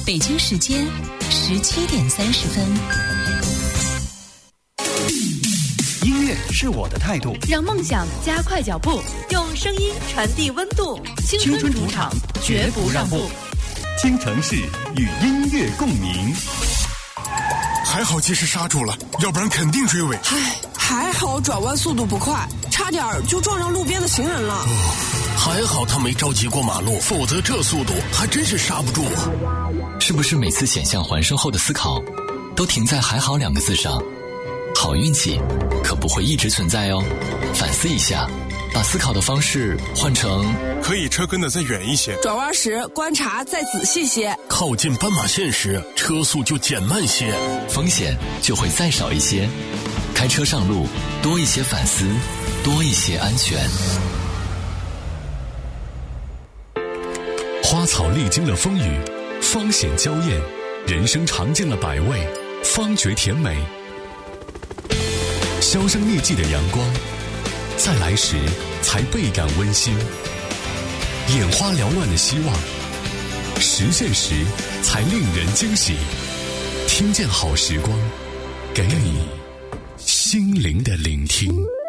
北京时间17:30。 音乐是我的态度， 让梦想加快脚步，用声音传递温度。青春主场，绝不让步。 京城市与音乐共鸣。 还好及时刹住了，要不然肯定追尾。 还好转弯速度不快，差点就撞上路边的行人了。 还好他没着急过马路，否则这速度还真是刹不住啊。 是不是每次险象环生后的思考都停在还好2个字上？好运气可不会一直存在哦，反思一下，把思考的方式换成可以车跟得再远一些， 转弯时观察再仔细些， 靠近斑马线时车速就减慢些， 风险就会再少一些。开车上路多一些反思，多一些安全。 花草历经了风雨，芳显娇艳，人生尝尽了百味，方觉甜美。销声匿迹的阳光，再来时才倍感温馨。眼花缭乱的希望，实现时才令人惊喜。听见好时光，给你心灵的聆听。